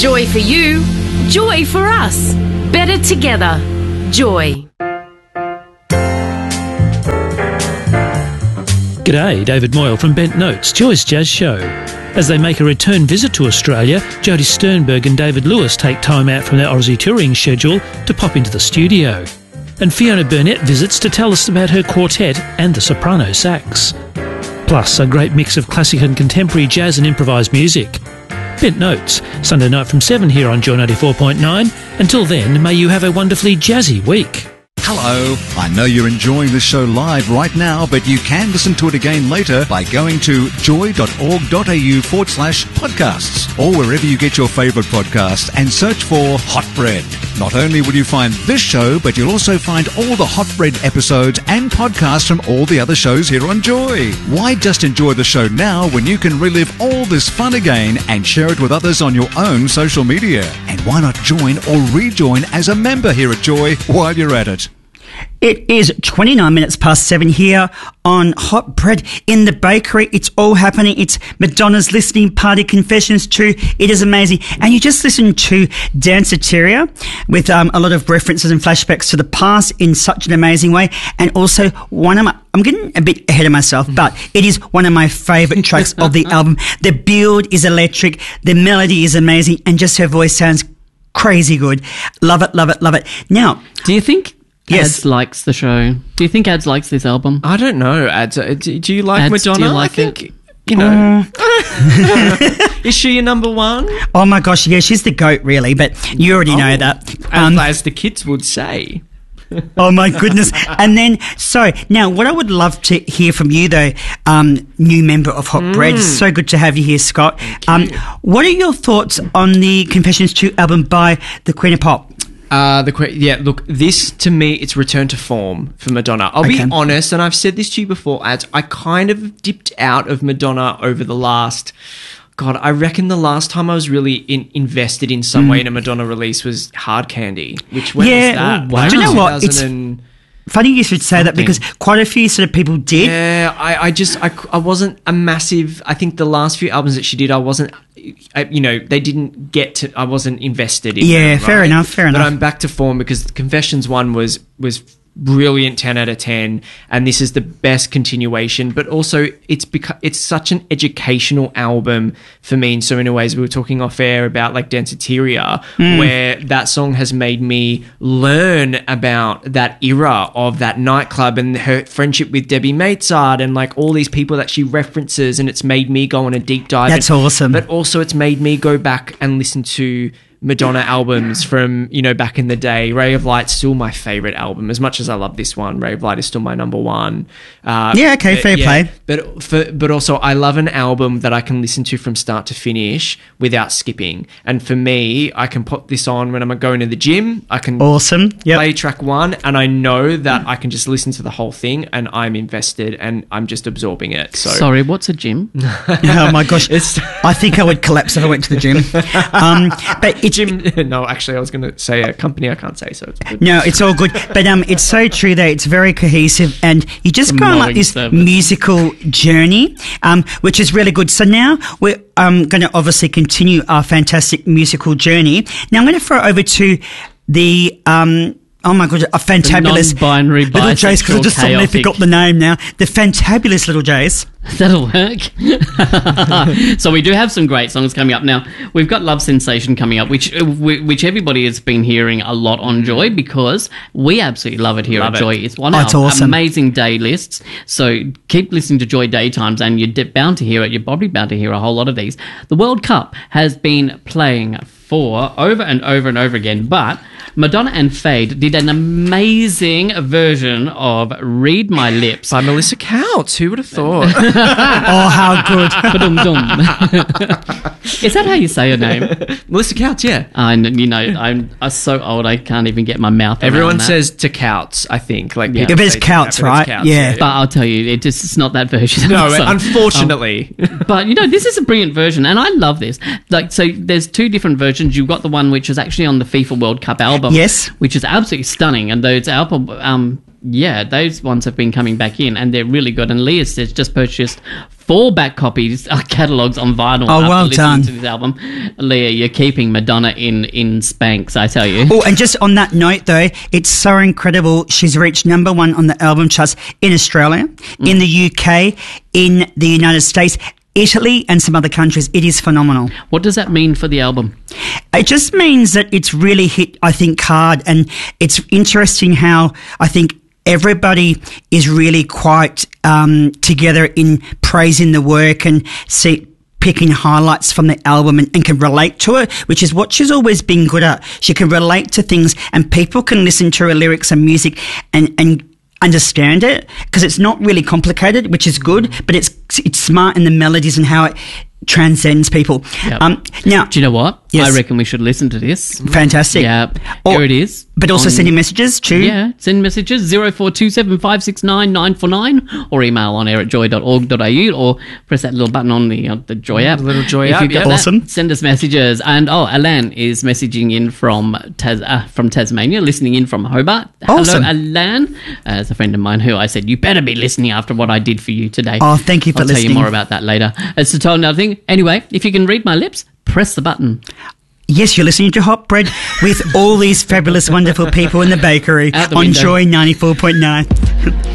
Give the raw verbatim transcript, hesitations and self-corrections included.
Joy for you, joy for us. Better together. Joy. G'day, David Moyle from Bent Notes, Joy's Jazz Show. As they make a return visit to Australia, Jody Sternberg and David Lewis take time out from their Aussie touring schedule to pop into the studio. And Fiona Burnett visits to tell us about her quartet and the soprano sax. Plus, a great mix of classic and contemporary jazz and improvised music. Bent Notes, Sunday night from seven here on Joy ninety-four point nine. Until then, may you have a wonderfully jazzy week. Hello. I know you're enjoying the show live right now, but you can listen to it again later by going to joy.org.au forward slash podcasts or wherever you get your favourite podcasts and search for Hot Bread. Not only will you find this show, but you'll also find all the Hot Bread episodes and podcasts from all the other shows here on Joy. Why just enjoy the show now when you can relive all this fun again and share it with others on your own social media? And why not join or rejoin as a member here at Joy while you're at it? It is twenty-nine minutes past seven here on Hot Bread in the Bakery. It's all happening. It's Madonna's Listening Party Confessions two. It is amazing. And you just listened to Danceteria with um, a lot of references and flashbacks to the past in such an amazing way. And also one of my, I'm getting a bit ahead of myself, but it is one of my favourite tracks of the album. The build is electric. The melody is amazing. And just her voice sounds crazy good. Love it, love it, love it. Now, do you think... Yes. Ads likes the show. Do you think Ads likes this album? I don't know. Ads, uh, do, do you like Ads, Madonna? do you like I think, it? you know. Uh, Is she your number one? Oh my gosh, yeah, she's the GOAT really, but you already oh. know that. Um, as the kids would say. Oh my goodness. And then, so now what I would love to hear from you though, um, new member of Hot mm. Bread, so good to have you here, Scott. Um, what are your thoughts on the Confessions two album by the Queen of Pop? Uh, the yeah, look, this to me, it's return to form for Madonna. I'll okay. be honest, and I've said this to you before, Ads, I kind of dipped out of Madonna over the last, God, I reckon the last time I was really in, invested in some mm. way in a Madonna release was Hard Candy, which when yeah, was that? Wow. Do you know what? It's and funny you should say something. That because quite a few sort of people did. Yeah, I, I just, I, I wasn't a massive, I think the last few albums that she did, I wasn't, I, you know, they didn't get to, I wasn't invested in Yeah, them, fair right? enough, fair but enough. But I'm back to form because the Confessions one was, was brilliant, ten out of ten, and this is the best continuation, but also it's beca- it's such an educational album for me in so many ways. We were talking off air about like Danceteria, mm. where that song has made me learn about that era of that nightclub and her friendship with Debbie Mazart and like all these people that she references, and it's made me go on a deep dive. That's and, awesome. But also it's made me go back and listen to Madonna albums from, you know, back in the day. Ray of Light's still my favourite album. As much as I love this one, Ray of Light is still my number one. Uh, yeah, okay, but, fair yeah, play. But for, but also I love an album that I can listen to from start to finish without skipping. And for me, I can put this on when I'm going to the gym. I can awesome. Yep. play track one and I know that I can just listen to the whole thing and I'm invested and I'm just absorbing it. So Sorry, what's a gym? Oh my gosh. It's I think I would collapse if I went to the gym. Um, but it's Gym, no, actually, I was going to say a company I can't say, so it's good. No, it's all good. But um, it's so true that it's very cohesive and you just go on like this service. musical journey, um, which is really good. So now we're um, going to obviously continue our fantastic musical journey. Now I'm going to throw over to the... Um, Oh my God, a fantabulous non-binary Little Jace, because I just suddenly forgot the name now. The fantabulous Little Jace. That'll work. So we do have some great songs coming up. Now, we've got Love Sensation coming up, which which everybody has been hearing a lot on Joy because we absolutely love it here love at Joy. It. It's one oh, of it's our awesome. amazing day lists. So keep listening to Joy Daytimes and you're bound to hear it. You're probably bound to hear a whole lot of these. The World Cup has been playing for over and over and over again, but Madonna and Fade did an amazing version of Read My Lips. By Melissa Couts. Who would have thought? Oh, how good. Is that how you say her name? Melissa Couts, yeah. I, you know, I'm, I'm so old I can't even get my mouth around Everyone that. says to Couts, I think. Like, yeah. If it's Couts, right? Couts, yeah. yeah. But I'll tell you, it just, it's not that version. No, so, unfortunately. Um, but, you know, this is a brilliant version, and I love this. Like, so there's two different versions. You've got the one which is actually on the FIFA World Cup album. Yes. Which is absolutely stunning, and those album... Um, yeah, those ones have been coming back in, and they're really good. And Leah says just purchased four back copies, uh, catalogs on vinyl. Oh, after well listening done. to this album. Leah, you're keeping Madonna in in Spanx, I tell you. Oh, and just on that note, though, it's so incredible. She's reached number one on the album charts in Australia, mm. in the U K, in the United States, Italy, and some other countries. It is phenomenal. What does that mean for the album? It just means that it's really hit, I think, hard. And it's interesting how I think everybody is really quite um, together in praising the work and see, picking highlights from the album and, and can relate to it, which is what she's always been good at. She can relate to things, and people can listen to her lyrics and music and, and understand it, because it's not really complicated, which is good, but it's it's smart in the melodies and how it transcends people. Yep. Um, now, do you know what? Yes. I reckon we should listen to this. Fantastic. Yeah, or, here it is. But also on, sending messages too. Yeah, send messages zero four two seven five six nine nine four nine or email on air at joy dot org dot a u or press that little button on the uh, the Joy app. The little Joy if app, you get yeah. that, Awesome. Send us messages. And oh, Alan is messaging in from Tas- uh, from Tasmania, listening in from Hobart. Awesome. Hello, Alan. As a friend of mine who I said, you better be listening after what I did for you today. Oh, thank you for I'll listening. tell you more about that later. It's a total another thing. Anyway, if you can read my lips, press the button. Yes, you're listening to Hot Bread with all these fabulous, wonderful people in the bakery Out the on window. Joy ninety-four point nine.